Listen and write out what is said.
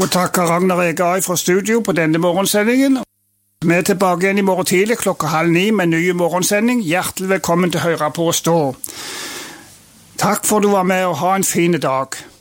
Og takker Ragnar Egei fra studio på denne morgensendingen. Vi er tilbake igjen i morgen tidlig 8:30 med en ny morgensending. Hjertelig velkommen til Høyre på å stå. Takk for at du var med og ha en fin dag.